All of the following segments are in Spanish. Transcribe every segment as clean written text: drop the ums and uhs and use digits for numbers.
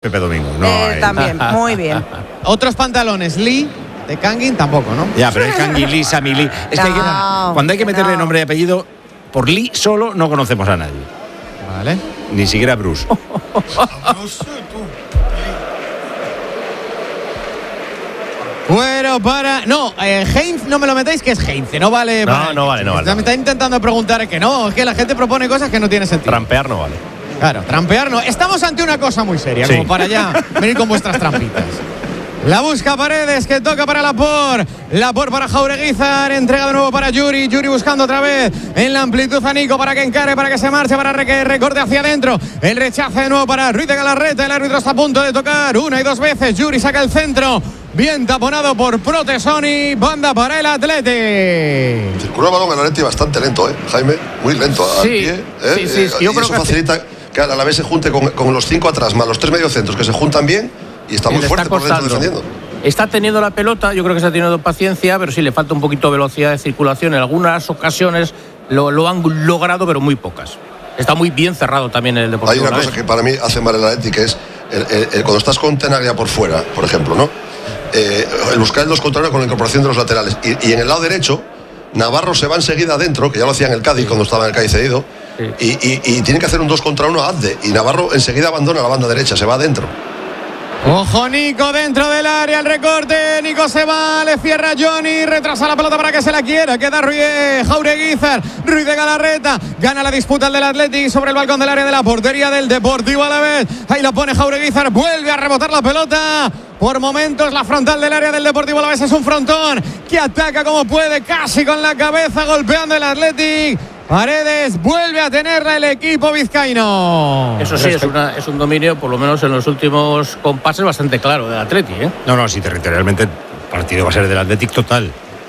Pepe Domingo. No, también, muy bien. Otros pantalones, Lee, de Kangin tampoco, ¿no? Ya, pero es Kangin, Lee, Sami Lee. Es que cuando hay que meterle nombre y apellido, por Lee solo no conocemos a nadie. Vale. Ni siquiera a Bruce. Bueno, No, Heinz no me lo metéis, que es Heinz, no vale. No vale. Me está intentando preguntar que no, es que la gente propone cosas que no tienen sentido. Trampear no vale. Claro, trampear no. Estamos ante una cosa muy seria, como para ya venir con vuestras trampitas. La busca Paredes, que toca para Laporte. Laporte para Jaureguizar, entrega de nuevo para Yuri. Yuri buscando otra vez en la amplitud a Nico para que encare, para que se marche, para que recorte hacia adentro. El rechace de nuevo para Ruiz de Galarreta. El árbitro está a punto de tocar una y dos veces. Yuri saca el centro. Bien taponado por Protesoni. Banda para el Atleti. Circula el balón el Atleti bastante lento, Jaime. Muy lento al pie. Sí. Yo creo eso facilita que a la vez se junte con los 5 atrás, más los 3 mediocentros que se juntan bien. Y está muy fuerte por dentro defendiendo. Está teniendo la pelota, yo creo que está teniendo paciencia, pero sí le falta un poquito de velocidad de circulación. En algunas ocasiones lo han logrado, pero muy pocas. Está muy bien cerrado también el Deportivo. Hay una cosa que para mí hace mal el Atleti, que es cuando estás con Tenaglia por fuera, por ejemplo, ¿no? El buscar el 2 contra 1 con la incorporación de los laterales. Y en el lado derecho, Navarro se va enseguida adentro, que ya lo hacía en el Cádiz cuando estaba en el Cádiz cedido, y tiene que hacer un 2 contra 1 a Abde. Y Navarro enseguida abandona la banda derecha, se va adentro. Ojo Nico dentro del área, el recorte, Nico se va, le cierra Johnny, retrasa la pelota para que se la quiera, queda Jaureguizar, Ruiz de Galarreta, gana la disputa el del Athletic sobre el balcón del área de la portería del Deportivo Alavés, ahí lo pone Jaureguizar, vuelve a rebotar la pelota, por momentos la frontal del área del Deportivo Alavés es un frontón que ataca como puede, casi con la cabeza golpeando el Athletic. Paredes vuelve a tenerla el equipo vizcaíno. Eso sí, es un dominio, por lo menos en los últimos compases, bastante claro del Atleti, No, sí, territorialmente el partido va a ser del Athletic total.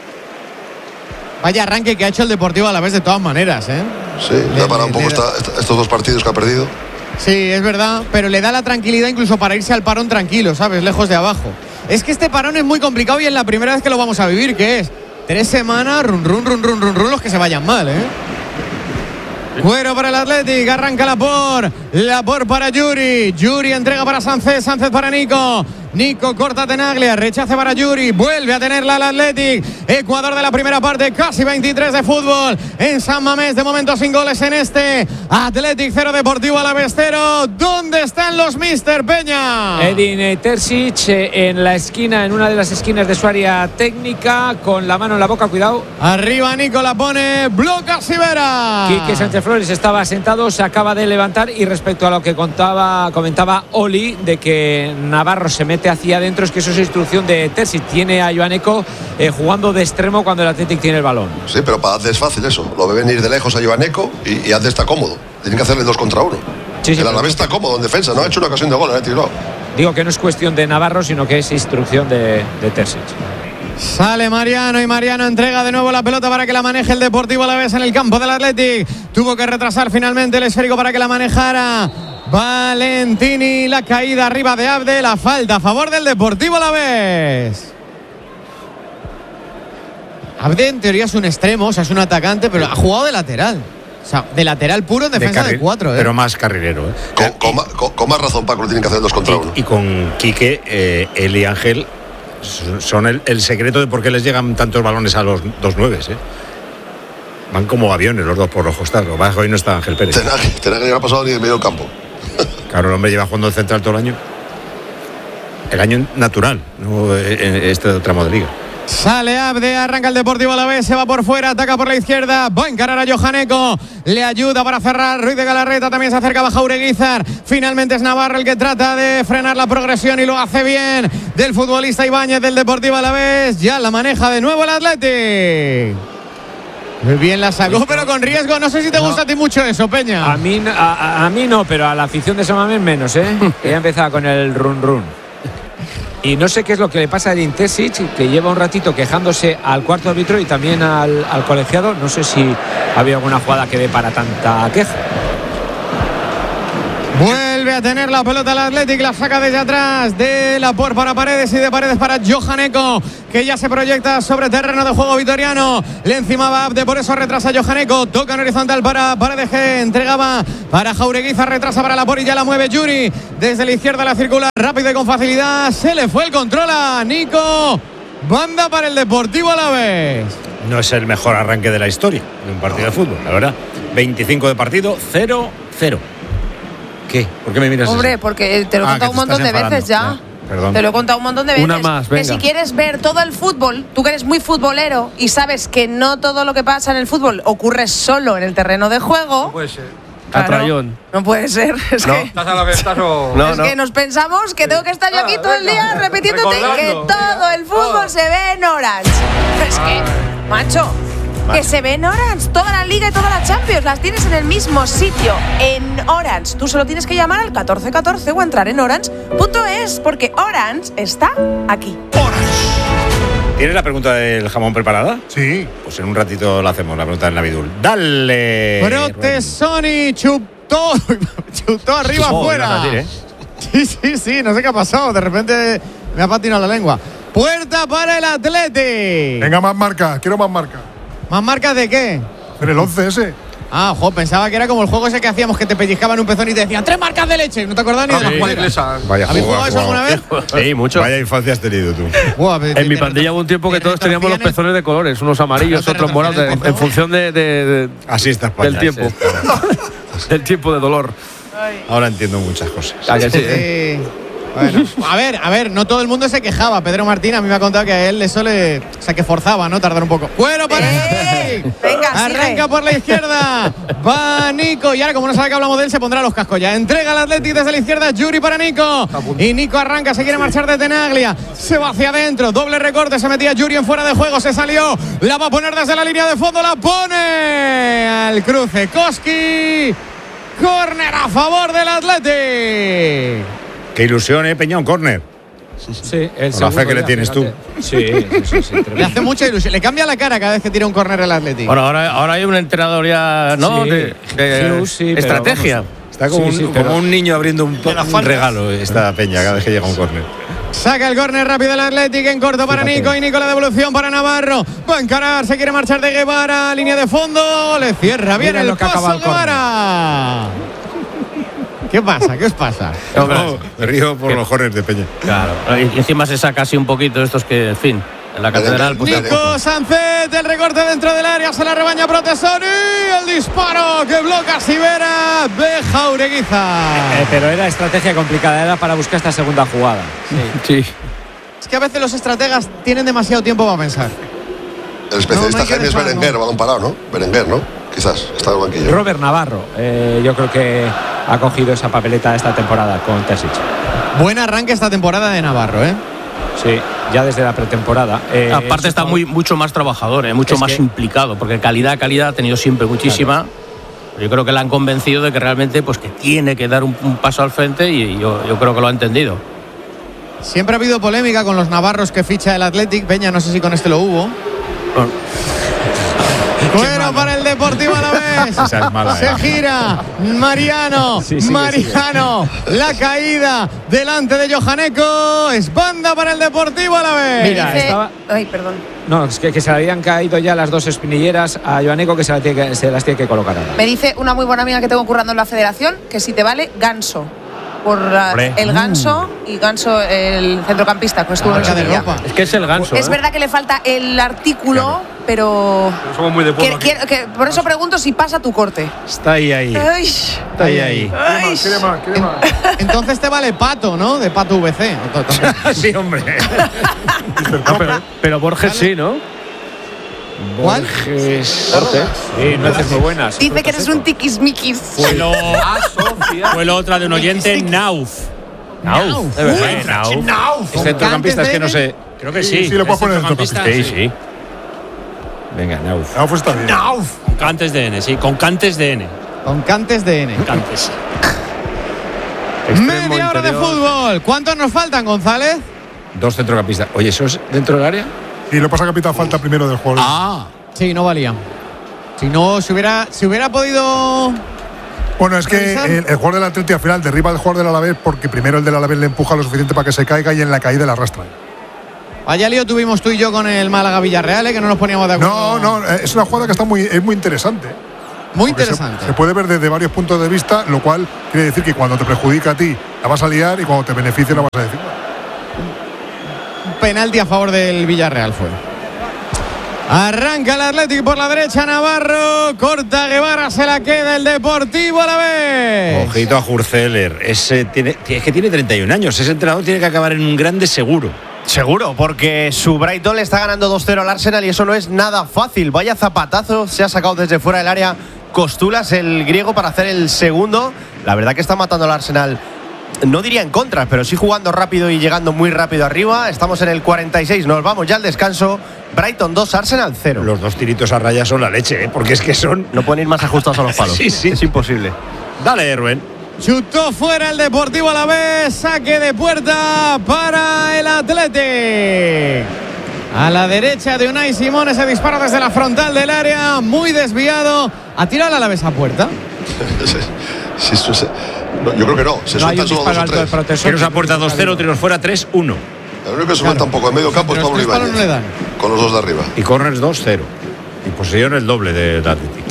Vaya arranque que ha hecho el Deportivo Alavés de todas maneras, Sí, le ha parado un poco estos 2 partidos que ha perdido. Sí, es verdad, pero le da la tranquilidad incluso para irse al parón tranquilo, ¿sabes? Lejos de abajo. Es que este parón es muy complicado y es la primera vez que lo vamos a vivir, que es 3 semanas, run, los que se vayan mal, Bueno para el Athletic, arranca Laporte para Yuri, Yuri entrega para Sánchez para Nico, Nico corta Tenaglia, rechace para Yuri, vuelve a tenerla al Athletic, Ecuador de la primera parte, casi 23 de fútbol en San Mamés, de momento sin goles en este Athletic 0, Deportivo Alavés 0. ¿Dónde están los Mister Peña? Edin Terzic en la esquina, en una de las esquinas de su área técnica, con la mano en la boca, cuidado. Arriba Nico la pone, bloca Sivera. Quique Sánchez Flores estaba sentado, se acaba de levantar, y respecto a lo que comentaba Oli, de que Navarro se mete hacia adentro, es que eso es instrucción de Terzic. Tiene a Joaneco jugando de extremo cuando el Athletic tiene el balón. Sí, pero para Adde es fácil eso. Lo ve venir de lejos a Joaneco y Adde está cómodo. Tienen que hacerle 2 contra 1. Sí, el Alavés está cómodo en defensa, no ha hecho una ocasión de gol, no. Digo que no es cuestión de Navarro, sino que es instrucción de Terzic. Sale Mariano y Mariano entrega de nuevo la pelota para que la maneje el Deportivo Alavés en el campo del Athletic. Tuvo que retrasar finalmente el esférico para que la manejara Valentini. La caída arriba de Abde, la falta a favor del Deportivo Alavés. Abde en teoría es un extremo, o sea, es un atacante, pero ha jugado de lateral. O sea, de lateral puro en defensa de 4. Pero más carrilero. Con más razón, Paco, lo tienen que hacer 2 contra 1. Y con Quique, él y Ángel son el secreto de por qué les llegan tantos balones a los 2 9. Van como aviones los dos por los costados. Hoy no está Ángel Pérez. Tenaglia no ha pasado ni en medio del campo. Claro, el hombre lleva jugando el central todo el año. El año natural, no en este tramo de liga. Sale Abde, arranca el Deportivo Alavés, se va por fuera, ataca por la izquierda, va a encarar a Johaneco, le ayuda para cerrar Ruiz de Galarreta, también se acerca a Jaureguizar, finalmente es Navarro el que trata de frenar la progresión y lo hace bien del futbolista Ibáñez del Deportivo Alavés, ya la maneja de nuevo el Athletic. Muy bien la sacó, pero con riesgo. No sé si te gusta a ti mucho eso, Peña. A mí no, pero a la afición de San Mamés menos, que ya empezaba con el run. Y no sé qué es lo que le pasa a Edin Terzic, que lleva un ratito quejándose al cuarto árbitro y también al colegiado. No sé si había alguna jugada que dé para tanta queja. Vuelve Vuelve a tener la pelota el Athletic, la saca desde atrás de Laporte para Paredes y de Paredes para Johaneko, que ya se proyecta sobre terreno de juego vitoriano. Le encimaba Abde, por eso retrasa Johaneko. Toca en horizontal para Paredes, que entregaba para Jaureguizar, retrasa para Laporte y ya la mueve Yuri. Desde la izquierda la circula rápido y con facilidad. Se le fue el control a Nico. Banda para el Deportivo Alavés. No es el mejor arranque de la historia de un partido de fútbol, la verdad. 25 de partido, 0-0. ¿Qué? ¿Por qué me miras Hombre, así? porque te lo he contado un montón de veces ya. Perdón. Te lo he contado un montón de veces. Una más, que venga. si quieres ver todo el fútbol, tú que eres muy futbolero y sabes que no todo lo que pasa en el fútbol ocurre solo en el terreno de juego. Puede ser. Claro, Atrayón. no puede ser. Es No. que, ¿Estás a lo que estás o...? No, es que nos pensamos que tengo que estar yo aquí todo el día venga, repitiéndote que recordando, todo el fútbol se ve en Orange. Es que, macho, que se ve en Orange. Toda la Liga y toda la Champions las tienes en el mismo sitio, en Orange. Tú solo tienes que llamar al 1414 o entrar en orange.es, porque Orange está aquí. ¿Tienes la pregunta del jamón preparada? Sí. Pues en un ratito la hacemos, la pregunta del Navidul. ¡Dale! Protesoni chutó arriba afuera. Sí, no sé qué ha pasado. De repente me ha patinado la lengua. Puerta para el Athletic. Venga, más marcas. Quiero más marcas. ¿Más marcas de qué? Pero el 11 ese. Pensaba que era como el juego ese que hacíamos, que te pellizcaban un pezón y te decían 3 marcas de leche. No te acordás ni de las cuales. Inglesa. Vaya ¿Habéis juego jugado has eso alguna vez? Sí, mucho. Vaya infancia has tenido tú. En mi pandilla hubo un tiempo que todos teníamos los pezones de colores, unos amarillos, ¿No te otros morados, retorcían el en pezón? función de Así está España. del tiempo. Del tiempo de dolor. Ahora entiendo muchas cosas. ¿A que sí, eh? Sí. Bueno, a ver, no todo el mundo se quejaba. Pedro Martín a mí me ha contado que a él eso le... O sea, que forzaba, ¿no? Tardar un poco. ¡Bueno para él! Venga, Arranca sigue. por la izquierda. Va Nico. Y ahora, como no sabe que hablamos de él, se pondrá los cascos ya. Entrega al Athletic desde la izquierda. Yuri para Nico. Y Nico arranca, se quiere marchar de Tenaglia. Se va hacia adentro. Doble recorte. Se metía Yuri en fuera de juego. Se salió. La va a poner desde la línea de fondo. La pone al cruce. Koski. Córner a favor del Athletic. Qué ilusión, Peña, un córner. Sí, el Con la fe que le tienes tú. Sí, Le hace mucha ilusión. Le cambia la cara cada vez que tira un córner el Athletic. Bueno, ahora hay un entrenador ya, ¿no? Sí. de Sí, pero estrategia. Está como, como un niño abriendo un regalo esta Peña cada vez que llega un córner. Saca el córner rápido el Athletic en corto para Nico, y Nico la devolución para Navarro. Va a encarar, se quiere marchar de Guevara, línea de fondo, le cierra bien Mira el lo que acaba paso el córner. Guevara. ¿Qué pasa? ¿Qué os pasa? No, me río por los córners de Peña. Claro. Y encima se saca así un poquito estos que, en fin, en la catedral. Pues, Nico Sancet, el recorte dentro del área, se la rebaña Protesoni, el disparo que bloca Sivera de Jaureguiza. Pero era estrategia complicada, era para buscar esta segunda jugada. sí. Es que a veces los estrategas tienen demasiado tiempo para pensar. El especialista No hay que Jaime es dejarlo. Berenguer, balón parado, ¿no? Berenguer, ¿no? Quizás, está en el banquillo. Robert Navarro, yo creo que ha cogido esa papeleta esta temporada con Terzic. Buen arranque esta temporada de Navarro, ¿eh? Sí, ya desde la pretemporada. Aparte está mucho más trabajador, mucho Es más que- implicado, porque calidad ha tenido siempre muchísima. Yo creo que le han convencido de que realmente pues que tiene que dar un paso al frente y yo creo que lo ha entendido. Siempre ha habido polémica con los navarros que ficha el Athletic. Peña, no sé si con este lo hubo. Bueno, para el Deportivo Alavés. Esa es mala, Se gira Mariano. Sí, sigue, Mariano. La caída delante de Johaneko. Es banda para el Deportivo Alavés. Mira, Dice- estaba- Ay, perdón. No, es que se le habían caído ya las dos espinilleras a Joaneco, que se las tiene que colocar ahora. Me dice una muy buena amiga que tengo currando en la federación que si te vale Ganso. Por Hombre. el Ganso y Ganso, el centrocampista que estuvo en Marca de Sevilla. ropa. Es que es el ganso. Es verdad que le falta el artículo, pero Somos muy de pueblo. aquí. por eso pregunto si pasa tu corte. Está ahí. Ay, Está ahí. ay. Quiere más. Entonces te vale Pato, ¿no? De Pato VC. Sí, hombre. No, pero Borges sí, ¿no? ¿Cuál? Borges. Sí, nueces muy buenas. Dice que eres un tiquismiquis. Fue lo otra de un oyente, Nauf. Nauf. Nauf. Centrocampistas que no sé. Creo que Sí, lo puedes poner en centrocampista, centrocampista. Sí. Venga, Nauf. Ah, pues está bien. Con cantes de N, sí, con cantes de N. Con Cantes de N. Cantes. Media hora de fútbol. ¿Cuántos nos faltan, González? 2 centrocampistas. Oye, ¿eso es dentro del área? Y lo pasa que pita falta primero del juego. Sí, no valía. Si no, si hubiera podido Bueno, es que el jugador del Atleti al final derriba al jugador del Alavés porque primero el del Alavés le empuja lo suficiente para que se caiga y en la caída le arrastra. Vaya lío tuvimos tú y yo con el Málaga Villarreal, que no nos poníamos de acuerdo. No, es una jugada que es muy interesante. Muy interesante. Se puede ver desde varios puntos de vista, lo cual quiere decir que cuando te perjudica a ti la vas a liar y cuando te beneficia la vas a decir. Un penalti a favor del Villarreal fue. Arranca el Atlético por la derecha, Navarro, corta Guevara, se la queda el Deportivo Alavés. Ojito a Hurceler, es que tiene 31 años, ese entrenador tiene que acabar en un grande seguro. Seguro, porque su Brighton le está ganando 2-0 al Arsenal y eso no es nada fácil. Vaya zapatazo, se ha sacado desde fuera del área Costulas, el griego, para hacer el segundo. La verdad que está matando al Arsenal, no diría en contra, pero sí jugando rápido y llegando muy rápido arriba. Estamos en el 46, nos vamos ya al descanso. Brighton 2, Arsenal 0. Los dos tiritos a raya son la leche, porque es que son... No pueden ir más ajustados a los palos. Sí. Es imposible. Dale, Rubén. Chutó fuera el Deportivo Alavés, saque de puerta para el Athletic. A la derecha de Unai Simón, ese disparo desde la frontal del área, muy desviado. ¿Ha tirado el Alavés a puerta? Sí, no, yo creo que no. Se sueltan solo 2 o 3. Tiros a puerta 2-0, tiros fuera 3-1. El único que se suelta un poco en medio campo es Pablo Ibáñez. Con los dos de arriba. Y corners 2-0. Y posesión el doble del Atlético.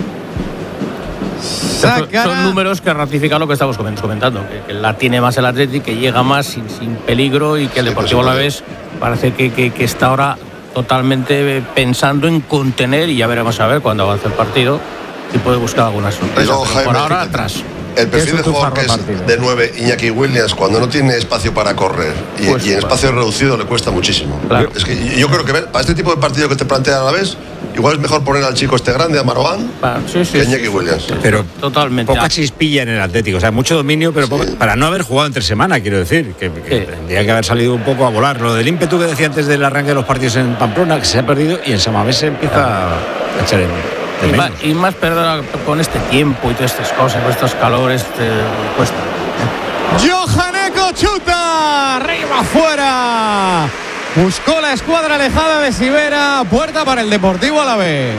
Son números que ratifican lo que estamos comentando, que la tiene más el Atlético, que llega más sin peligro y que el Deportivo Alavés parece que está ahora totalmente pensando en contener, y ya veremos a ver cuando avance el partido si puede buscar alguna sorpresa. Por ahora atrás. El perfil de jugador que es de 9, Iñaki Williams, cuando no tiene espacio para correr y en espacio reducido le cuesta muchísimo. Claro. Es que yo creo que para este tipo de partido que te plantea a la vez, igual es mejor poner al chico este grande, a Maroán, que a Iñaki Williams. Pero totalmente. Poca chispilla en el Atlético, o sea, mucho dominio, pero para no haber jugado entre semana, quiero decir, que tendría que haber salido un poco a volar. Lo del ímpetu que decía antes del arranque de los partidos en Pamplona, que se ha perdido, y en Samamés se empieza a echar en... Y más perder con este tiempo y todas estas cosas, con estos calores, cuesta. Johaneko chuta, arriba afuera. Buscó la escuadra alejada de Sivera, puerta para el Deportivo Alavés.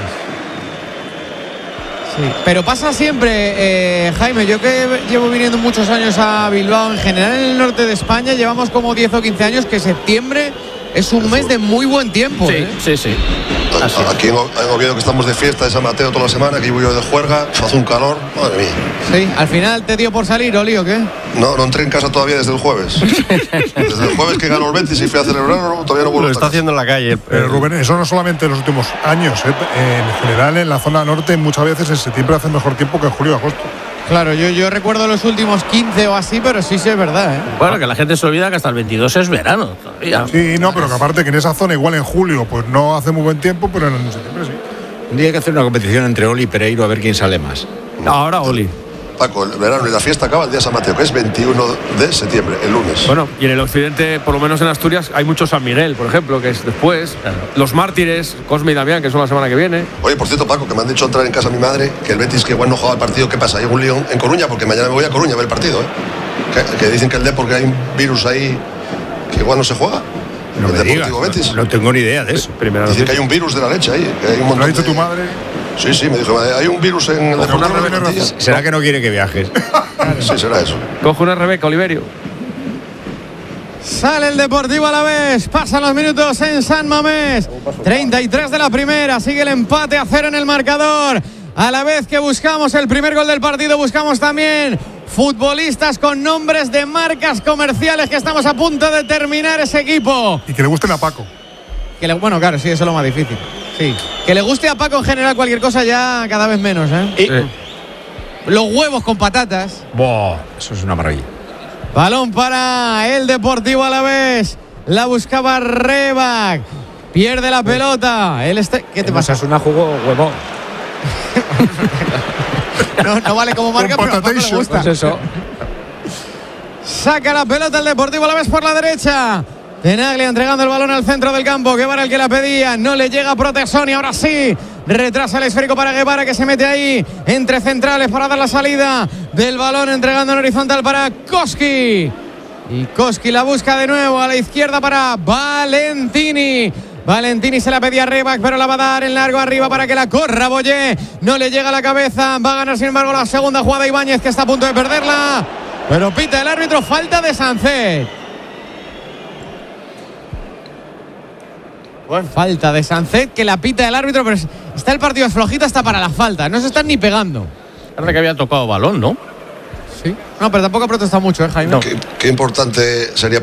Sí, pero pasa siempre, Jaime, yo que llevo viniendo muchos años a Bilbao, en general en el norte de España, llevamos como 10 o 15 años que septiembre es un mes de muy buen tiempo. Sí. Aquí en Oviedo, que estamos de fiesta de San Mateo toda la semana, que voy yo de juerga, hace un calor, madre mía. Sí, al final te dio por salir, Oli, ¿o qué? No entré en casa todavía desde el jueves. Desde el jueves que ganó el Betis y fui a celebrarlo, todavía no vuelvo. Lo está haciendo en la calle. Pero Rubén, eso no solamente en los últimos años, en general en la zona norte muchas veces en septiembre hace mejor tiempo que en julio y agosto. Claro, yo recuerdo los últimos 15 o así, pero sí es verdad, ¿eh? Bueno, que la gente se olvida que hasta el 22 es verano todavía. Sí, no, pero que aparte que en esa zona igual en julio pues no hace muy buen tiempo, pero en septiembre sí. Un día hay que hacer una competición entre Oli y Pereiro a ver quién sale más. Ahora Oli. Paco, el verano y la fiesta acaba el día de San Mateo, que es 21 de septiembre, el lunes. Bueno, y en el occidente, por lo menos en Asturias, hay mucho San Miguel, por ejemplo, que es después. Claro. Los Mártires, Cosme y Damián, que son la semana que viene. Oye, por cierto, Paco, que me han dicho entrar en casa a mi madre, que el Betis, que igual no juega el partido, ¿qué pasa? Hay un lío en Coruña, porque mañana me voy a Coruña a ver el partido, ¿eh? Que dicen que el Depor, que hay un virus ahí, que igual no se juega. No el me digas, Betis. No tengo ni idea de eso. Dicen que hay un virus de la leche ahí. Que hay un montón. ¿Lo ha dicho tu madre? Sí, me dijo, hay un virus en el Deportivo. ¿Será que no quiere que viajes? Sí, será eso. Coge una Rebeca, Oliverio. Sale el Deportivo Alavés, pasan los minutos en San Mamés. 33 de la primera, sigue el empate a 0 en el marcador. A la vez que buscamos el primer gol del partido, buscamos también futbolistas con nombres de marcas comerciales, que estamos a punto de terminar ese equipo. Y que le gusten a Paco. Bueno, claro, sí, eso es lo más difícil. Sí. Que le guste a Paco en general cualquier cosa ya cada vez menos, ¿eh? Los huevos con patatas. Buah, eso es una maravilla. Balón para el Deportivo Alavés. La buscaba Rebac. Pierde la pelota. ¿Qué te pasa? Es una jugo huevo. no vale como marca, pero a Paco le gusta. Pues eso. Saca la pelota el Deportivo Alavés por la derecha. Tenaglia entregando el balón al centro del campo. Guevara el que la pedía. No le llega a Protesoni. Ahora sí. Retrasa el esférico para Guevara, que se mete ahí entre centrales para dar la salida del balón. Entregando en horizontal para Koski. Y Koski la busca de nuevo a la izquierda para Valentini. Valentini se la pedía a Rebac, pero la va a dar en largo arriba para que la corra Boyé. No le llega a la cabeza. Va a ganar, sin embargo, la segunda jugada Ibáñez, que está a punto de perderla. Pero pita el árbitro, falta de Sánchez. Bueno, falta de Sánchez, que la pita el árbitro, pero está el partido flojito hasta para la falta. No se están ni pegando. Parece que había tocado balón, ¿no? Sí. No, pero tampoco ha protestado mucho, Jaime. Qué importante sería